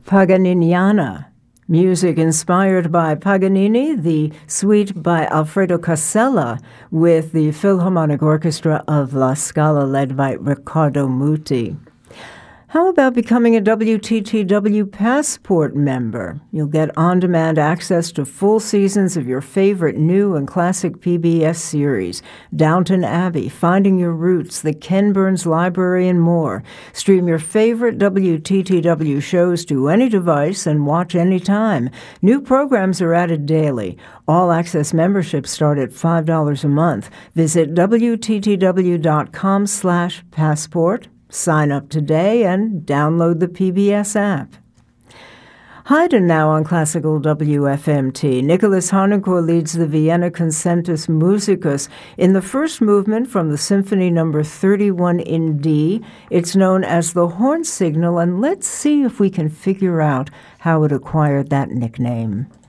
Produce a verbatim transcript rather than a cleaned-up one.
Paganiniana, music inspired by Paganini, the suite by Alfredo Casella with the Philharmonic Orchestra of La Scala led by Riccardo Muti. How about becoming a W T T W Passport member? You'll get on-demand access to full seasons of your favorite new and classic P B S series, Downton Abbey, Finding Your Roots, The Ken Burns Library, and more. Stream your favorite W T T W shows to any device and watch anytime. New programs are added daily. All-access memberships start at five dollars a month. Visit W T T W dot com slash passport. Sign up today and download the P B S app. Haydn now on Classical W F M T. Nicholas Harnoncourt leads the Vienna Concertus Musicus in the first movement from the Symphony Number thirty-one in D. It's known as the Horn Signal, and let's see if we can figure out how it acquired that nickname.